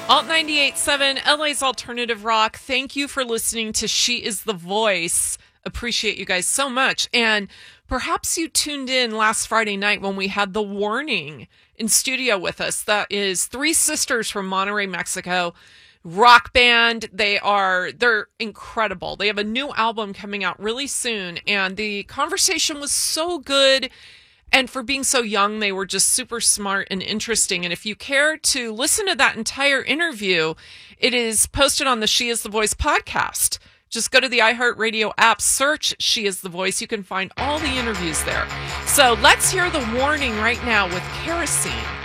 Alt 98.7, LA's Alternative Rock. Thank you for listening to She Is the Voice. Appreciate you guys so much. And perhaps you tuned in last Friday night when we had The Warning in studio with us. That is three sisters from Monterrey, Mexico. Rock band. They're incredible. They have a new album coming out really soon. And the conversation was so good. And for being so young, they were just super smart and interesting. And if you care to listen to that entire interview, it is posted on the She Is the Voice podcast. Just go to the iHeartRadio app, search She Is the Voice. You can find all the interviews there. So let's hear The Warning right now with Kerosene.